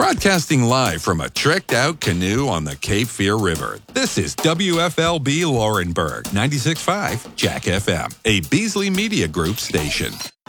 Broadcasting live from a tricked-out canoe on the Cape Fear River, this is WFLB Laurenburg, 96.5 Jack FM, a Beasley Media Group station.